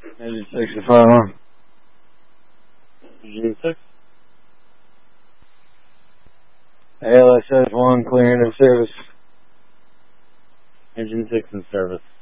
Engine 6 and 5 on. Engine 6. ALSS 1 clearing in service. Engine 6 in service.